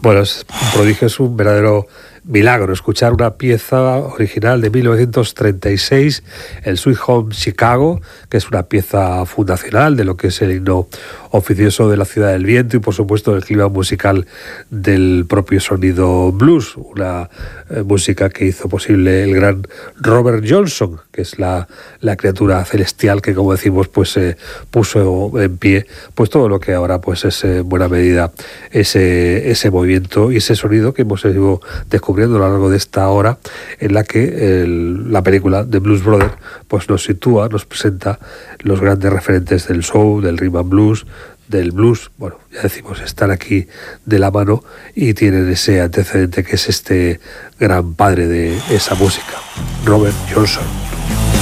Bueno, es un prodigio, es un verdadero milagro escuchar una pieza original de 1936, el Sweet Home Chicago, que es una pieza fundacional de lo que es el himno oficioso de la Ciudad del Viento y, por supuesto, el clima musical del propio sonido blues, una música que hizo posible el gran Robert Johnson, que es la criatura celestial que, como decimos, pues puso en pie pues todo lo que ahora pues es en buena medida ese movimiento y ese sonido que hemos ido descubriendo a lo largo de esta hora, en la que la película de Blues Brothers pues nos sitúa, nos presenta los grandes referentes del soul, del rhythm and blues, del blues. Bueno, ya decimos, están aquí de la mano y tienen ese antecedente que es este gran padre de esa música, Robert Johnson.